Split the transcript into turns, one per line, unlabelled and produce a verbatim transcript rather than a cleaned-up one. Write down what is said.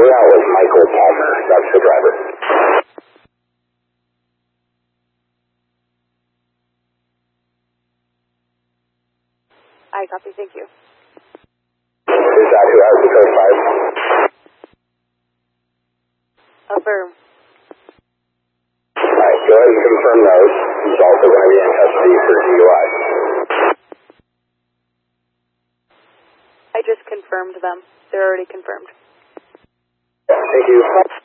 route was Michael Palmer. That's the driver.
I copy, thank you.
Is that who has the code five?
Affirm.
Alright, go ahead and confirm those. He's also going to be in custody for D U I.
I just confirmed them. They're already confirmed.
Yeah, thank you.